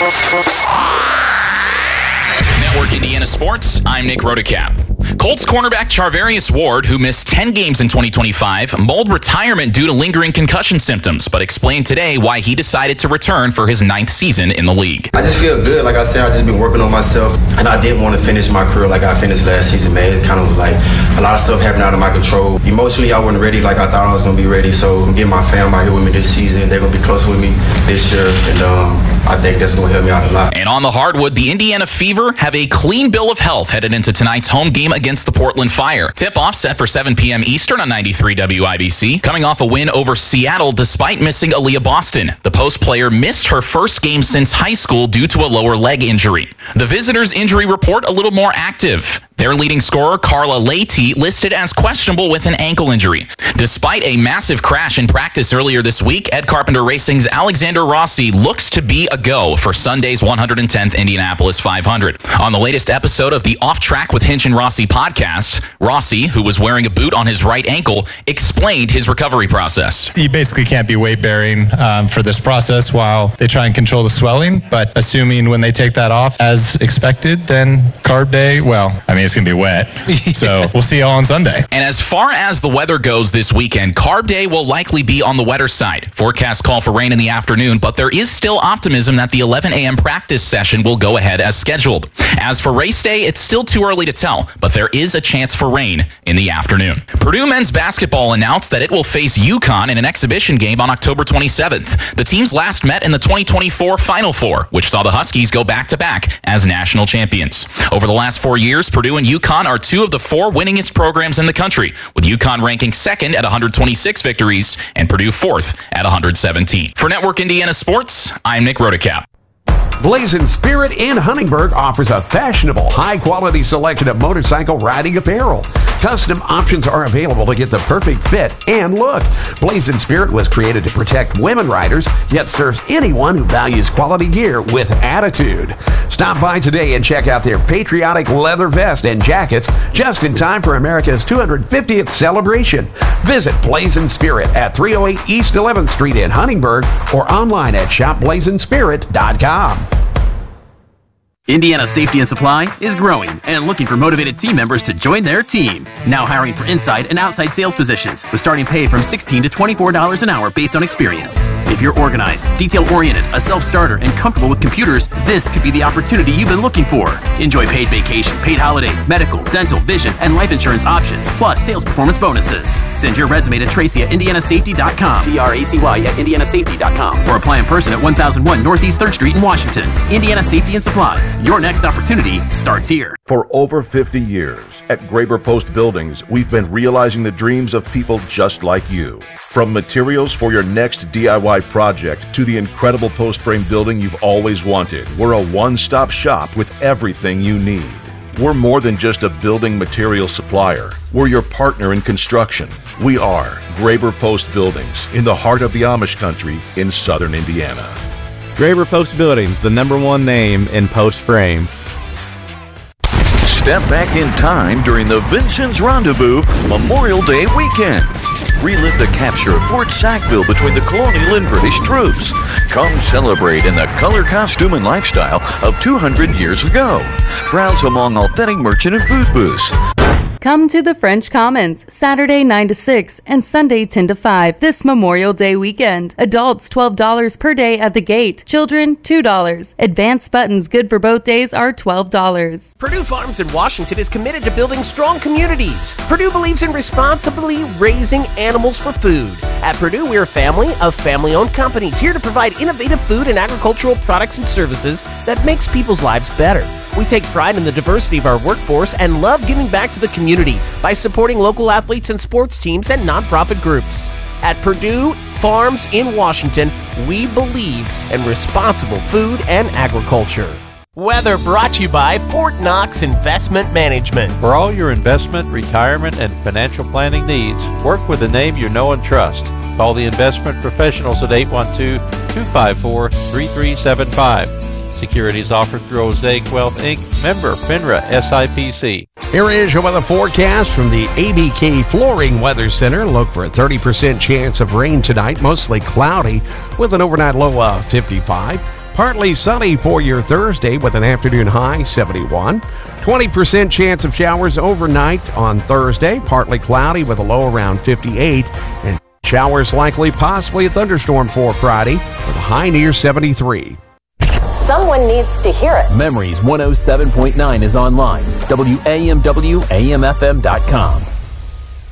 Network Indiana Sports, I'm Nick Rodecap. Colts cornerback Charvarius Ward, who missed 10 games in 2025, mulled retirement due to lingering concussion symptoms, but explained today why he decided to return for his 9th season in the league. I just feel good. Like I said, I've just been working on myself, and I didn't want to finish my career like I finished last season, man. It kind of was like a lot of stuff happened out of my control. Emotionally, I wasn't ready like I thought I was going to be ready, so I'm getting my family out here with me this season. They're going to be close with me this year, and I think that's going to help me out a lot. And on the hardwood, the Indiana Fever have a clean bill of health headed into tonight's home game against the Portland Fire. Tip-off set for 7 p.m. Eastern on 93 WIBC. Coming off a win over Seattle despite missing Aaliyah Boston. The Post player missed her first game since high school due to a lower leg injury. The visitors' injury report a little more active. Their leading scorer, Carla Leite, listed as questionable with an ankle injury. Despite a massive crash in practice earlier this week, Ed Carpenter Racing's Alexander Rossi looks to be a go for Sunday's 110th Indianapolis 500. On the latest episode of the Off Track with Hinch and Rossi podcast, Rossi, who was wearing a boot on his right ankle, explained his recovery process. You basically can't be weight bearing for this process while they try and control the swelling, but assuming when they take that off as expected, then carb day, it's going to be wet, so we'll see you all on Sunday. And as far as the weather goes this weekend, carb day will likely be on the wetter side. Forecasts call for rain in the afternoon, but there is still optimism that the 11 a.m. practice session will go ahead as scheduled. As for race day, it's still too early to tell, but there is a chance for rain in the afternoon. Purdue men's basketball announced that it will face UConn in an exhibition game on October 27th. The teams last met in the 2024 Final Four, which saw the Huskies go back-to-back as national champions. Over the last 4 years, Purdue and UConn are 2 of the 4 winningest programs in the country, with UConn ranking 2nd at 126 victories and Purdue 4th at 117. For Network Indiana Sports, I'm Nick Rodecap. Blazing Spirit in Huntingburg offers a fashionable, high-quality selection of motorcycle riding apparel. Custom options are available to get the perfect fit and look. Blazing Spirit was created to protect women riders, yet serves anyone who values quality gear with attitude. Stop by today and check out their patriotic leather vest and jackets just in time for America's 250th celebration. Visit Blazing Spirit at 308 East 11th Street in Huntingburg or online at shopblazingspirit.com. Indiana Safety and Supply is growing and looking for motivated team members to join their team. Now hiring for inside and outside sales positions with starting pay from $16 to $24 an hour based on experience. If you're organized, detail-oriented, a self-starter, and comfortable with computers, this could be the opportunity you've been looking for. Enjoy paid vacation, paid holidays, medical, dental, vision, and life insurance options, plus sales performance bonuses. Send your resume to Tracy at IndianaSafety.com, TRACY at IndianaSafety.com, or apply in person at 1001 Northeast 3rd Street in Washington. Indiana Safety and Supply. Your next opportunity starts here. For over 50 years, at Graber Post Buildings, we've been realizing the dreams of people just like you. From materials for your next DIY project to the incredible post frame building you've always wanted, we're a one-stop shop with everything you need. We're more than just a building material supplier. We're your partner in construction. We are Graber Post Buildings in the heart of the Amish country in southern Indiana. Graber Post Buildings, the #1 name in post frame. Step back in time during the Vincent's Rendezvous Memorial Day weekend. Relive the capture of Fort Sackville between the colonial and British troops. Come celebrate in the color, costume, and lifestyle of 200 years ago. Browse among authentic merchant and food booths. Come to the French Commons, Saturday 9 to 6 and Sunday 10 to 5 this Memorial Day weekend. Adults $12 per day at the gate. Children $2. Advanced buttons good for both days are $12. Purdue Farms in Washington is committed to building strong communities. Purdue believes in responsibly raising animals for food. At Purdue, we're a family of family-owned companies here to provide innovative food and agricultural products and services that makes people's lives better. We take pride in the diversity of our workforce and love giving back to the community by supporting local athletes and sports teams and nonprofit groups. At Purdue Farms in Washington, we believe in responsible food and agriculture. Weather brought to you by Fort Knox Investment Management. For all your investment, retirement, and financial planning needs, work with a name you know and trust. Call the investment professionals at 812-254-3375. Securities offered through Osaic Wealth, Inc., member FINRA SIPC. Here is your weather forecast from the ABK Flooring Weather Center. Look for a 30% chance of rain tonight, mostly cloudy, with an overnight low of 55. Partly sunny for your Thursday with an afternoon high 71. 20% chance of showers overnight on Thursday. Partly cloudy with a low around 58. And showers likely, possibly a thunderstorm for Friday with a high near 73. Someone needs to hear it. Memories 107.9 is online. WAMWAMFM.com.